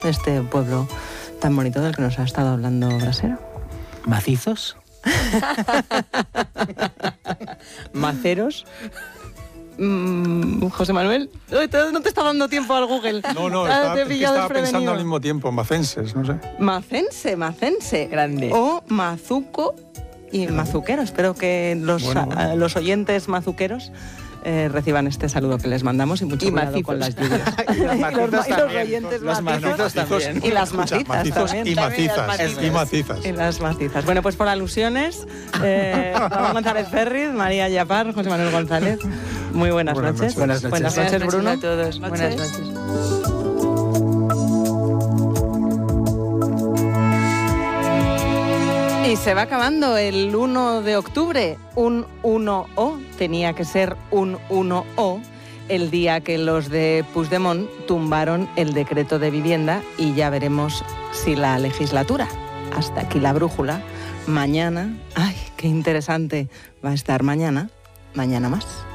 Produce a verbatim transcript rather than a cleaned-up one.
este pueblo tan bonito del que nos ha estado hablando Brasero. ¿Macizos? ¿Maceros? Mm, José Manuel, no te está dando tiempo al Google. No, no, Ah, estaba, te he es que pillado estaba pensando desprevenido. al mismo tiempo, macenses, no sé. Macense, macense. Grande. O mazuco y mazuquero. Espero que los, Bueno, bueno. a- los oyentes mazuqueros eh, reciban este saludo que les mandamos y mucho Y cuidado macizos. con las lluvias. Y los Y macizos los, y los también. oyentes Los macizos. macizos también. Y las Escucha, macizas macizos también. y También las macizas. macizas. Y macizas. Y las macizas. Bueno, pues por alusiones, eh, Ramón González Ferriz, María Yapar, José Manuel González. Muy buenas, Buenas noches. noches. Buenas noches. Buenas noches, Bruno. a todos. Buenas noches. Y se va acabando el uno de octubre, un uno O, tenía que ser un uno O, el día que los de Puigdemont tumbaron el decreto de vivienda y ya veremos si la legislatura, hasta aquí la brújula, mañana, ay, qué interesante va a estar mañana, mañana más.